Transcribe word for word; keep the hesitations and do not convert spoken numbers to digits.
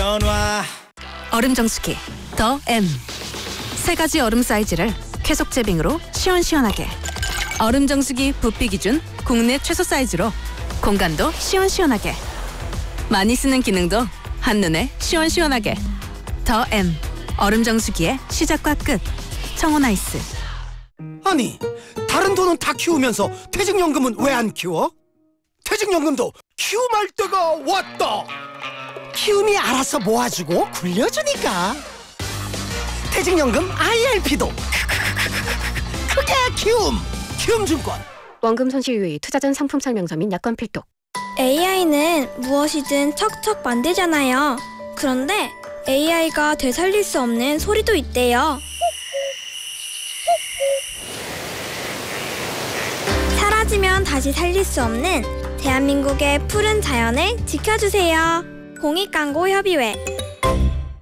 변화. 얼음 정수기 더 M. 세 가지 얼음 사이즈를 쾌속 제빙으로 시원시원하게. 얼음 정수기 부피 기준 국내 최소 사이즈로 공간도 시원시원하게. 많이 쓰는 기능도 한눈에 시원시원하게. 더 M. 얼음 정수기의 시작과 끝. 청혼아이스. 아니, 다른 돈은 다 키우면서 퇴직연금은 왜 안 키워? 퇴직연금도 키움할 때가 왔다. 키움이 알아서 모아주고 굴려주니까. 퇴직연금 아이알피도 크게 키움. 키움증권. 원금 손실 유의, 투자 전 상품 설명서 및 약관 필독. 에이아이는 무엇이든 척척 만들잖아요. 그런데 에이아이가 되살릴 수 없는 소리도 있대요. 사라지면 다시 살릴 수 없는 대한민국의 푸른 자연을 지켜주세요. 공익광고협의회.